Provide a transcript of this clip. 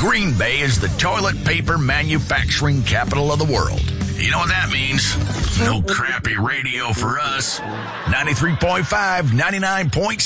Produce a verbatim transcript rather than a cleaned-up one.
Green Bay is the toilet paper manufacturing capital of the world. You know what that means? No crappy radio for us. ninety-three point five, ninety-nine point